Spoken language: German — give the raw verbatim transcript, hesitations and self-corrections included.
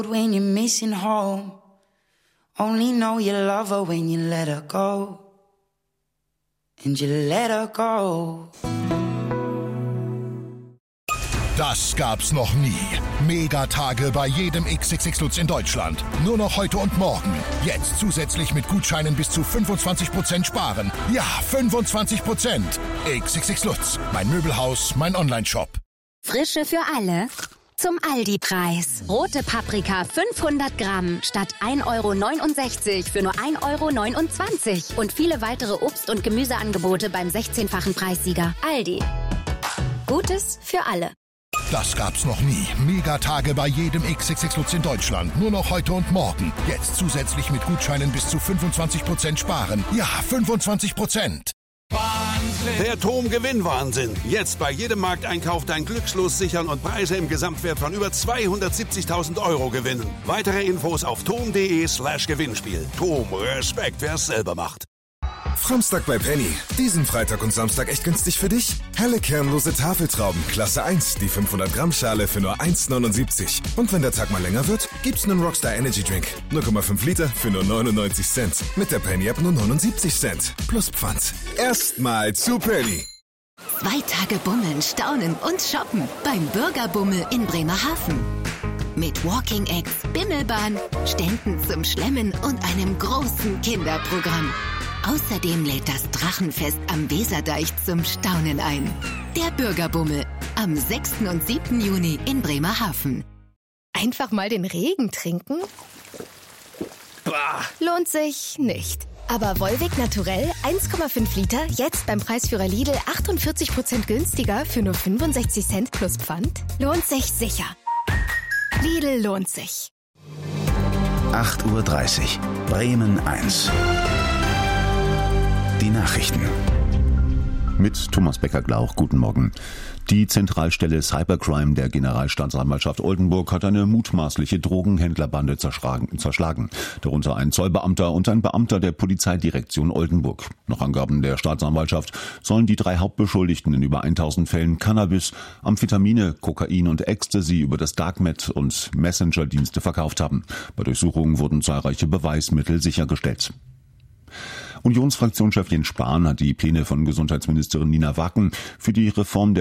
When you're missing home, only know you love her when you let her go. And you let her go. Das gab's noch nie. Megatage bei jedem X X X Lutz in Deutschland. Nur noch heute und morgen. Jetzt zusätzlich mit Gutscheinen bis zu fünfundzwanzig Prozent sparen. Ja, fünfundzwanzig Prozent. X X X Lutz. Mein Möbelhaus, mein Onlineshop. Frische für alle. Zum Aldi-Preis. Rote Paprika fünfhundert Gramm statt ein Euro neunundsechzig für nur ein Euro neunundzwanzig. Und viele weitere Obst- und Gemüseangebote beim sechzehnfachen Preissieger. Aldi. Gutes für alle. Das gab's noch nie. Megatage bei jedem X X X Lutz in Deutschland. Nur noch heute und morgen. Jetzt zusätzlich mit Gutscheinen bis zu fünfundzwanzig Prozent sparen. Ja, fünfundzwanzig Prozent. Wahnsinn. Der Tom-Gewinn-Wahnsinn. Jetzt bei jedem Markteinkauf dein Glückslos sichern und Preise im Gesamtwert von über zweihundertsiebzigtausend Euro gewinnen. Weitere Infos auf tom.de slash Gewinnspiel. Tom, Respekt, wer es selber macht. Samstag bei Penny. Diesen Freitag und Samstag echt günstig für dich? Helle kernlose Tafeltrauben, Klasse eins, die fünfhundert Gramm Schale für nur eins neunundsiebzig. Und wenn der Tag mal länger wird, gibt's einen Rockstar Energy Drink. null Komma fünf Liter für nur neunundneunzig Cent. Mit der Penny App nur neunundsiebzig Cent. Plus Pfand. Erstmal zu Penny. Zwei Tage bummeln, staunen und shoppen beim Bürgerbummel in Bremerhaven. Mit Walking Eggs, Bimmelbahn, Ständen zum Schlemmen und einem großen Kinderprogramm. Außerdem lädt das Drachenfest am Weserdeich zum Staunen ein. Der Bürgerbummel am sechsten und siebten Juni in Bremerhaven. Einfach mal den Regen trinken? Bah. Lohnt sich nicht. Aber Volvic Naturell eins Komma fünf Liter, jetzt beim Preisführer Lidl achtundvierzig Prozent günstiger für nur fünfundsechzig Cent plus Pfand? Lohnt sich sicher. Lidl lohnt sich. acht Uhr dreißig. Bremen eins. Die Nachrichten. Mit Thomas Becker-Glauch. Guten Morgen. Die Zentralstelle Cybercrime der Generalstaatsanwaltschaft Oldenburg hat eine mutmaßliche Drogenhändlerbande zerschlagen. Darunter ein Zollbeamter und ein Beamter der Polizeidirektion Oldenburg. Nach Angaben der Staatsanwaltschaft sollen die drei Hauptbeschuldigten in über tausend Fällen Cannabis, Amphetamine, Kokain und Ecstasy über das Darknet und Messenger-Dienste verkauft haben. Bei Durchsuchungen wurden zahlreiche Beweismittel sichergestellt. Unionsfraktionschef Jens Spahn hat die Pläne von Gesundheitsministerin Nina Wacken für die Reform der